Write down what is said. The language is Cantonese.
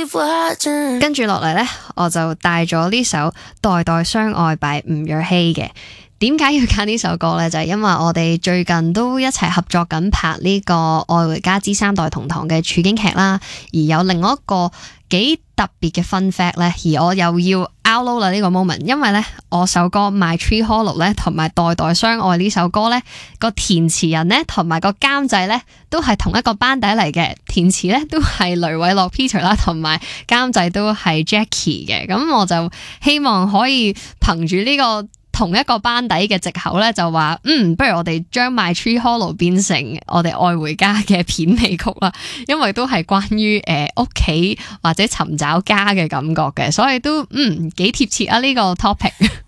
跟住落嚟呢，我就帶咗呢首《代代相愛》by 吳若希嘅。點解要揀呢首歌呢？就係因為我哋最近都一齊合作緊拍呢個《愛回家之三代同堂》嘅處境劇啦，而有另外一個幾特別嘅 fun fact 呢，而我又要 outload 啦呢個 moment， 因為呢我首歌 My Tree Hollow 呢同埋《代代相愛》呢首歌呢個填詞人呢同埋個監製呢都係同一個班底嚟嘅，填詞呢都係雷偉樂 Peter 啦，同埋監製都係 Jackie 嘅，咁我就希望可以憑住呢個同一個班底嘅藉口咧，就話不如我哋將 My Tree Hollow 變成我哋愛回家嘅片尾曲啦，因為都係關於屋企或者尋找家嘅感覺嘅，所以都幾貼切啊呢個 topic。